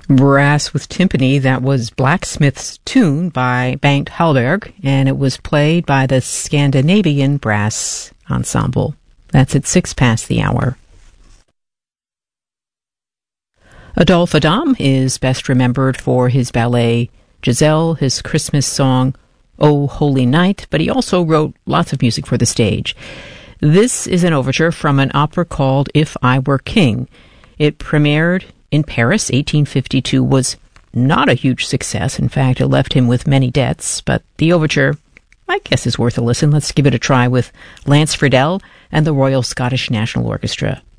Brass with Timpani, that was Blacksmith's Tune by Bengt Hallberg, and it was played by the Scandinavian Brass Ensemble. That's at 6 past the hour. Adolphe Adam is best remembered for his ballet Giselle, his Christmas song O Holy Night, but he also wrote lots of music for the stage. This is an overture from an opera called If I Were King. It premiered in Paris, 1852, was not a huge success. In fact, it left him with many debts, but the overture, I guess, is worth a listen. Let's give it a try with Lance Friedel and the Royal Scottish National Orchestra.